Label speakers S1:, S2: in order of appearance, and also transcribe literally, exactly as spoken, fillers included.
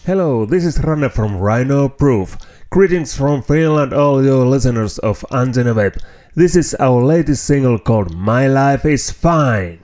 S1: Hello, this is Ranne from Rhino Proof. Greetings from Finland, all your listeners of Antenna Web. This is our latest single called My Life is Fine.